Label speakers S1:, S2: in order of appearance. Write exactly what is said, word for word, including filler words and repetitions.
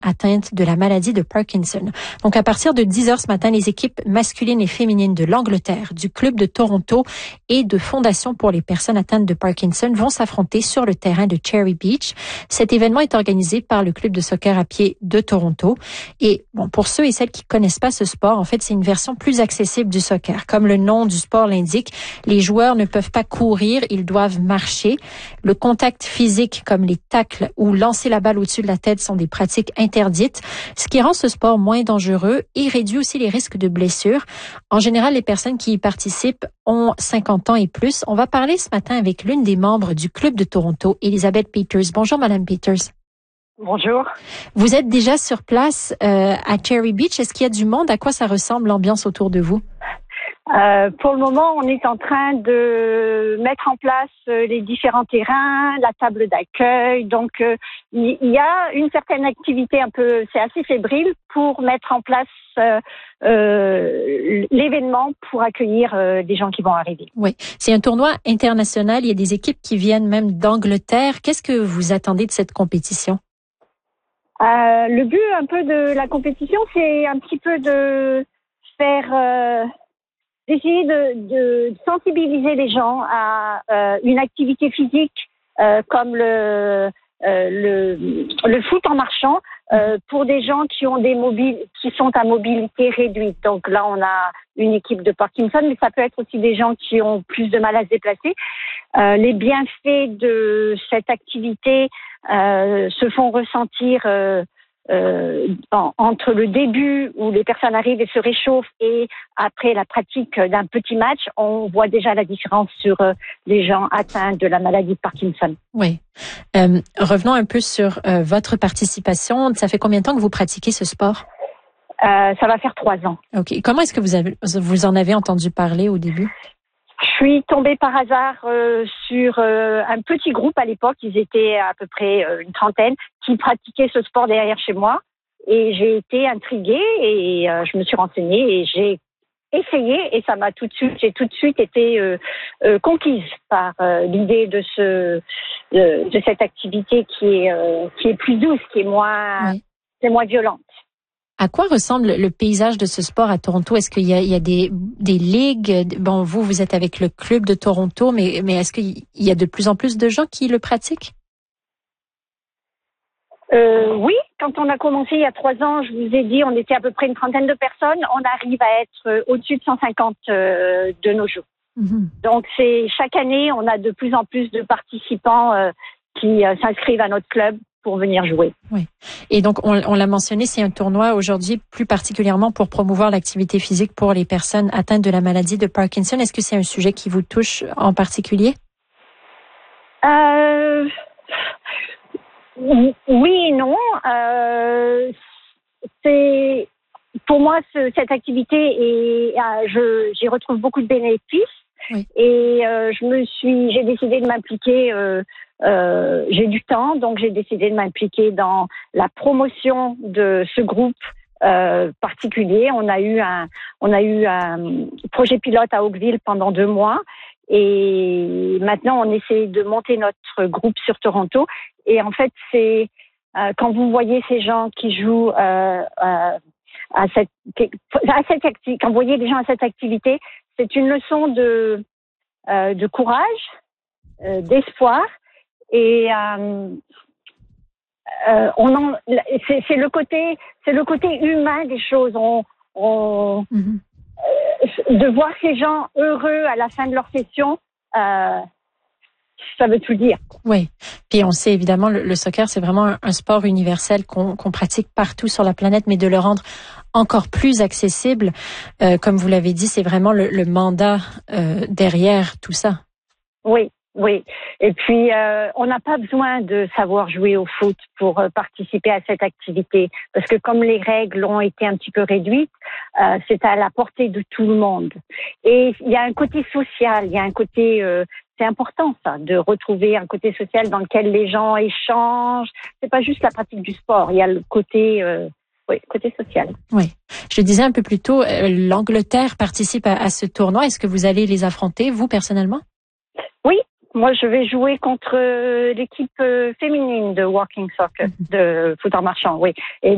S1: atteintes de la maladie de Parkinson. Donc, à partir de dix heures ce matin, les équipes masculines et féminines de l'Angleterre, du Club de Toronto et de Fondation pour les personnes atteintes de Parkinson vont s'affronter sur le terrain de Cherry Beach. Cet événement est organisé par le Club de soccer à pied de Toronto. Et bon, pour ceux et celles qui connaissent pas ce sport, en fait, c'est une version plus accessible du soccer. Comme le nom du sport l'indique, les joueurs ne peuvent pas courir, ils doivent marcher. Le contact physique, comme les tacles ou lancer la balle au-dessus de la tête, sont des pratiques interdites, ce qui rend ce sport moins dangereux et réduit aussi les risques de blessures. En général, les personnes qui y participent ont cinquante ans et plus. On va parler ce matin avec l'une des membres du Club de Toronto, Elizabeth Peters. Bonjour, Madame Peters.
S2: Bonjour.
S1: Vous êtes déjà sur place euh, à Cherry Beach. Est-ce qu'il y a du monde? À quoi ça ressemble l'ambiance autour de vous?
S2: Euh, pour le moment, on est en train de mettre en place euh, les différents terrains, la table d'accueil. Donc, euh, il y a une certaine activité un peu, c'est assez fébrile pour mettre en place euh, euh, l'événement pour accueillir euh, des gens qui vont arriver.
S1: Oui, c'est un tournoi international. Il y a des équipes qui viennent même d'Angleterre. Qu'est-ce que vous attendez de cette compétition?
S2: Euh, le but un peu de la compétition, c'est un petit peu de faire... Euh, d'essayer de, de sensibiliser les gens à euh, une activité physique euh, comme le, euh, le le foot en marchant euh, pour des gens qui ont des mobiles qui sont à mobilité réduite. Donc là, on a une équipe de Parkinson, mais ça peut être aussi des gens qui ont plus de mal à se déplacer. Euh, les bienfaits de cette activité euh, se font ressentir euh, Euh, en, entre le début où les personnes arrivent et se réchauffent et après la pratique d'un petit match, on voit déjà la différence sur euh, les gens atteints de la maladie de Parkinson.
S1: Oui. Euh, revenons un peu sur euh, votre participation. Ça fait combien de temps que vous pratiquez ce sport?
S2: Euh, ça va faire trois ans.
S1: OK. Comment est-ce que vous avez, vous en avez entendu parler au début?
S2: Je suis tombée par hasard euh, sur euh, un petit groupe à l'époque, ils étaient à peu près euh, une trentaine, qui pratiquaient ce sport derrière chez moi. Et j'ai été intriguée et euh, je me suis renseignée et j'ai essayé et ça m'a tout de suite, j'ai tout de suite été euh, euh, conquise par euh, l'idée de ce de, de cette activité qui est euh, qui est plus douce, qui est moins
S1: Oui.
S2: qui est moins violente.
S1: À quoi ressemble le paysage de ce sport à Toronto? Est-ce qu'il y a, il y a des, des ligues? Bon, vous, vous êtes avec le Club de Toronto, mais, mais est-ce qu'il y a de plus en plus de gens qui le pratiquent?
S2: Euh, oui, quand on a commencé il y a trois ans, je vous ai dit, on était à peu près une trentaine de personnes. On arrive à être euh, au-dessus de cent cinquante euh, de nos jours. Mm-hmm. Donc, c'est chaque année, on a de plus en plus de participants euh, qui euh, s'inscrivent à notre club pour venir jouer.
S1: Oui. Et donc, on, on l'a mentionné, c'est un tournoi aujourd'hui plus particulièrement pour promouvoir l'activité physique pour les personnes atteintes de la maladie de Parkinson. Est-ce que c'est un sujet qui vous touche en particulier?
S2: Euh, oui et non. Euh, c'est, pour moi, ce, cette activité, est, euh, je, j'y retrouve beaucoup de bénéfices. Oui. Et euh, je me suis, j'ai décidé de m'impliquer. Euh, euh, j'ai du temps, donc j'ai décidé de m'impliquer dans la promotion de ce groupe euh, particulier. On a eu un, on a eu un projet pilote à Oakville pendant deux mois, et maintenant on essaie de monter notre groupe sur Toronto. Et en fait, c'est euh, quand vous voyez ces gens qui jouent euh, euh, à cette, à cette activité, quand vous voyez des gens à cette activité, c'est une leçon de, euh, de courage, euh, d'espoir, et euh, euh, on en, c'est, c'est le côté, c'est le côté humain des choses. On, on mm-hmm. euh, de voir ces gens heureux à la fin de leur session, euh, ça veut tout dire.
S1: Oui. Puis on sait évidemment le, le soccer, c'est vraiment un, un sport universel qu'on, qu'on pratique partout sur la planète, mais de le rendre encore plus accessible, euh, comme vous l'avez dit, c'est vraiment le, le mandat euh, derrière tout ça.
S2: Oui, oui. Et puis euh, on n'a pas besoin de savoir jouer au foot pour euh, participer à cette activité, parce que comme les règles ont été un petit peu réduites, euh, c'est à la portée de tout le monde. Et il y a un côté social, il y a un côté euh, c'est important, ça, de retrouver un côté social dans lequel les gens échangent. C'est pas juste la pratique du sport. Il y a le côté, euh, oui, côté social.
S1: Oui. Je le disais un peu plus tôt, euh, l'Angleterre participe à, à ce tournoi. Est-ce que vous allez les affronter, vous, personnellement?
S2: Oui. Moi, je vais jouer contre l'équipe féminine de walking soccer, mm-hmm. de foot en marchant, oui. Et